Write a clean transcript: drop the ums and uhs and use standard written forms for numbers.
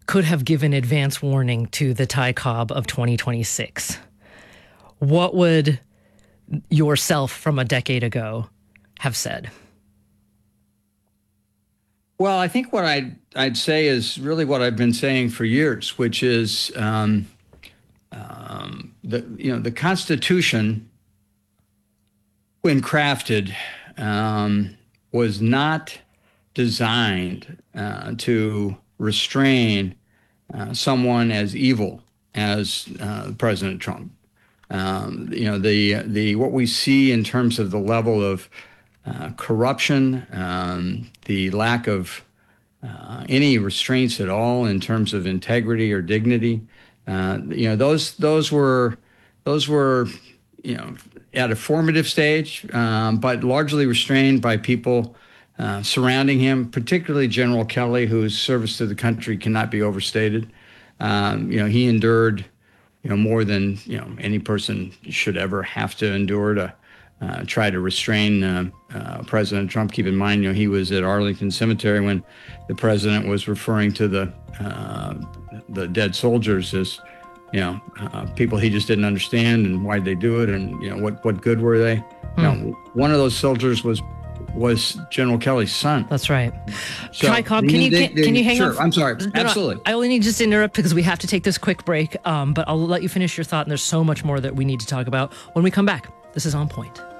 could have given advance warning to the Ty Cobb of 2026, what would yourself from a decade ago have said? Well, I think what I'd say is really what I've been saying for years, which is the Constitution, when crafted, was not designed to restrain someone as evil as President Trump. The what we see in terms of the level of corruption, the lack of any restraints at all in terms of integrity or dignity. Those were at a formative stage, but largely restrained by people surrounding him, particularly General Kelly, whose service to the country cannot be overstated. He endured more than any person should ever have to endure to try to restrain President Trump. Keep in mind, he was at Arlington Cemetery when the president was referring to the dead soldiers as people he just didn't understand, and why'd they do it, and what good were they? One of those soldiers was General Kelly's son. That's right. So, Ty Cobb, can you hang sure, on? I'm sorry. Absolutely. No, I only need just to interrupt because we have to take this quick break, but I'll let you finish your thought, and there's so much more that we need to talk about when we come back. This is On Point.